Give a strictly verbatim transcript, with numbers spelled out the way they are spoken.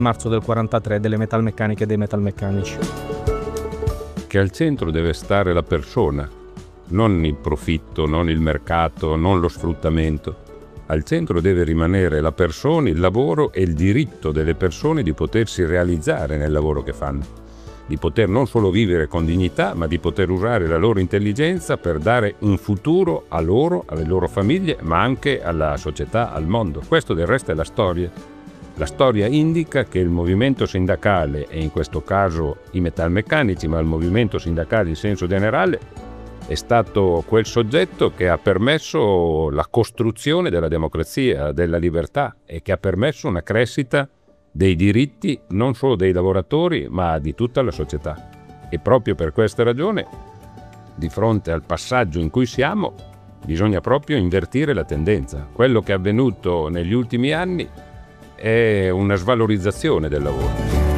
marzo del quarantatré delle metalmeccaniche e dei metalmeccanici. Che al centro deve stare la persona, non il profitto, non il mercato, non lo sfruttamento. Al centro deve rimanere la persona, il lavoro e il diritto delle persone di potersi realizzare nel lavoro che fanno, di poter non solo vivere con dignità, ma di poter usare la loro intelligenza per dare un futuro a loro, alle loro famiglie, ma anche alla società, al mondo. Questo del resto è la storia. La storia indica che il movimento sindacale, e in questo caso i metalmeccanici, ma il movimento sindacale in senso generale, è stato quel soggetto che ha permesso la costruzione della democrazia, della libertà e che ha permesso una crescita dei diritti non solo dei lavoratori ma di tutta la società. E proprio per questa ragione, di fronte al passaggio in cui siamo, bisogna proprio invertire la tendenza. Quello che è avvenuto negli ultimi anni è una svalorizzazione del lavoro.